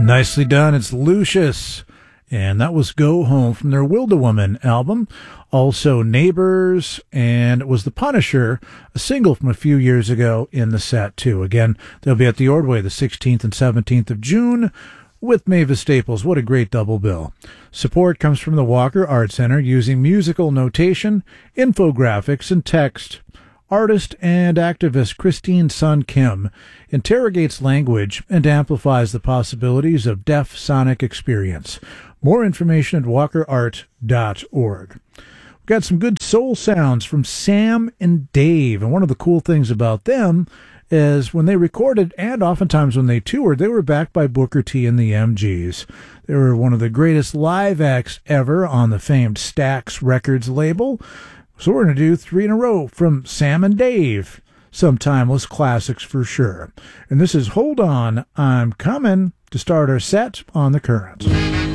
Nicely done. It's Lucius. And that was Go Home from their Will the Woman album. Also Neighbors, and it was The Punisher, a single from a few years ago in the set, too. Again, they'll be at the Ordway the 16th and 17th of June with Mavis Staples. What a great double bill. Support comes from the Walker Art Center using musical notation, infographics, and text. Artist and activist Christine Sun Kim interrogates language and amplifies the possibilities of deaf sonic experience. More information at walkerart.org. We've got some good soul sounds from Sam and Dave, and one of the cool things about them is when they recorded and oftentimes when they toured, they were backed by Booker T and the MGs. They were one of the greatest live acts ever on the famed Stax Records label. So we're going to do 3 in a row from Sam and Dave. Some timeless classics for sure. And this is Hold On, I'm Coming, to start our set on The Current.